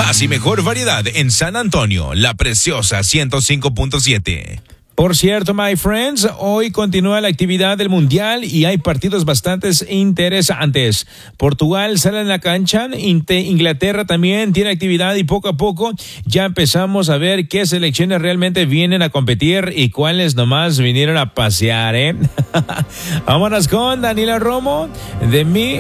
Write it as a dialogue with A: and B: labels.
A: Más y mejor variedad en San Antonio, La Preciosa 105.7.
B: Por cierto, my friends, hoy continúa la actividad del Mundial y hay partidos bastante interesantes. Portugal sale en la cancha, Inglaterra también tiene actividad y poco a poco ya empezamos a ver qué selecciones realmente vienen a competir y cuáles nomás vinieron a pasear, ¿eh? Vámonos con Daniela Romo, de mí